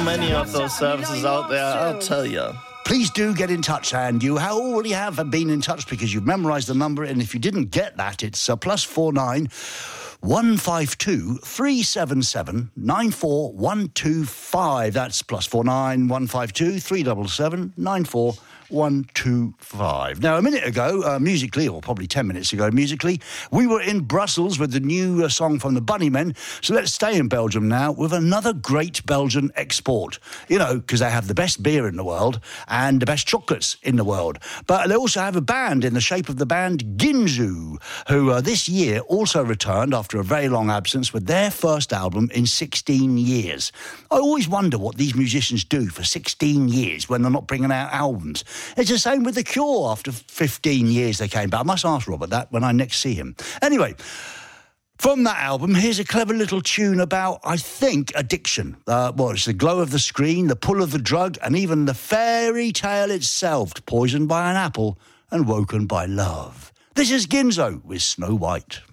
many of those services out there, I'll tell you. Please do get in touch, and you already have been in touch because you've memorised the number, and if you didn't get that, it's +49 152 377 94125. That's +49 152 377 94125. Now, a minute ago, musically, or probably 10 minutes ago, musically, we were in Brussels with the new song from the Bunnymen. So let's stay in Belgium now with another great Belgian export. You know, because they have the best beer in the world and the best chocolates in the world. But they also have a band in the shape of the band Ginzu, who this year also returned after a very long absence with their first album in 16 years. I always wonder what these musicians do for 16 years when they're not bringing out albums. It's the same with The Cure. After 15 years they came back. I must ask Robert that when I next see him. Anyway, from that album, here's a clever little tune about, I think, addiction. It's the glow of the screen, the pull of the drug, and even the fairy tale itself, poisoned by an apple and woken by love. This is Ginzo with Snow White.